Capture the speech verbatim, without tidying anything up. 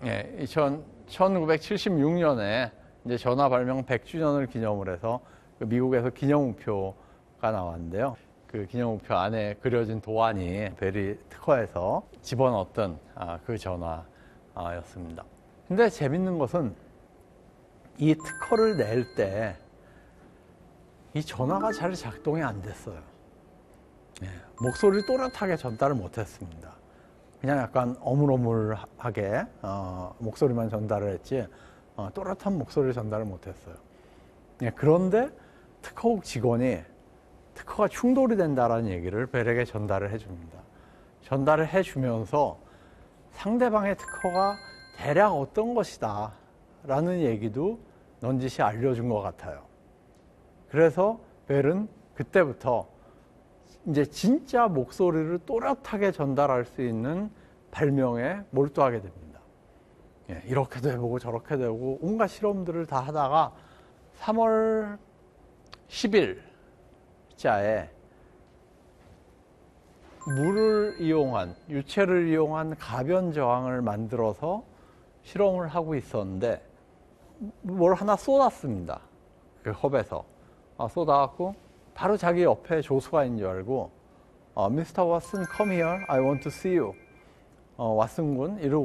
예, 천구백칠십육 년에 이제 전화 발명 백 주년을 기념을 해서 그 미국에서 기념우표가 나왔는데요. 그 기념우표 안에 그려진 도안이 벨이 특허에서 집어넣었던 아, 그 전화였습니다. 근데 재밌는 것은 이 특허를 낼 때 이 전화가 잘 작동이 안 됐어요. 예, 목소리를 또렷하게 전달을 못했습니다. 그냥 약간 어물어물하게 어, 목소리만 전달을 했지 어, 또렷한 목소리를 전달을 못했어요. 예, 그런데 특허국 직원이 특허가 충돌이 된다라는 얘기를 벨에게 전달을 해줍니다. 전달을 해주면서 상대방의 특허가 대략 어떤 것이다 라는 얘기도 넌지시 알려준 것 같아요. 그래서 벨은 그때부터 이제 진짜 목소리를 또렷하게 전달할 수 있는 발명에 몰두하게 됩니다. 예, 이렇게도 해보고 저렇게도 해보고 온갖 실험들을 다 하다가 삼월 십일자에 물을 이용한, 유체를 이용한 가변 저항을 만들어서 실험을 하고 있었는데 뭘 하나 쏟았습니다. 그 컵에서. 아, 쏟아갖고 바로 자기 옆에 조수가 있는 줄 알고 어, 미스터 왓슨, come here, I want to see you. 어, 왓슨 군, 이러고